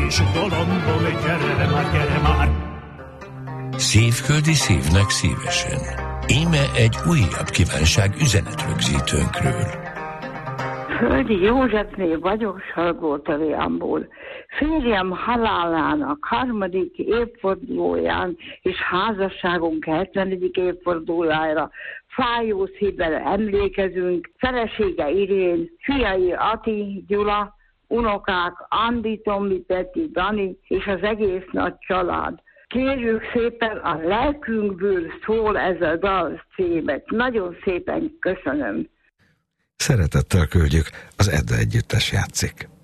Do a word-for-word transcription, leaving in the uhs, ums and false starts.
és bolondom, gyere már, gyere már. Szívföldi szívnek szívesen. Íme egy újabb kívánság üzenetrögzítőnkről. Földi Józsefné vagyok Salgótarjánból. Férjem halálának harmadik évfordulóján és házasságunk hetvenedik évfordulójára fájó szívvel emlékezünk. Felesége Irén, fiai Ati, Gyula, unokák Andi, Tomi, Peti, Dani és az egész nagy család. Kérjük szépen, a lelkünkből szól ez a dal címet. Nagyon szépen köszönöm. Szeretettel küldjük, az Edda együttes játszik.